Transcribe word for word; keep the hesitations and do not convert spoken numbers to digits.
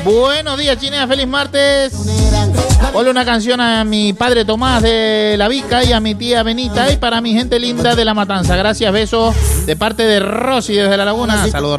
Buenos días, Chinea, feliz martes. Ponle una canción a mi padre Tomás de La Vica y a mi tía Benita y para mi gente linda de La Matanza. Gracias, besos de parte de Rosy desde La Laguna. Saludos.